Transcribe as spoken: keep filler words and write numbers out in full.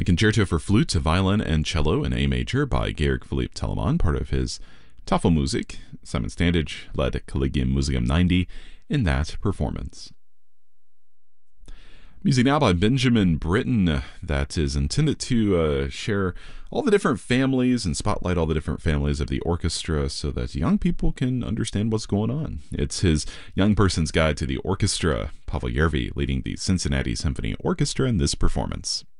The Concerto for Flute, Violin, and Cello in A Major by Georg Philipp Telemann, part of his Tafelmusik. Simon Standage led Collegium Musicum ninety in that performance. Music now by Benjamin Britten that is intended to uh, share all the different families and spotlight all the different families of the orchestra so that young people can understand what's going on. It's his Young Person's Guide to the Orchestra. Pavel Yervi leading the Cincinnati Symphony Orchestra in this performance.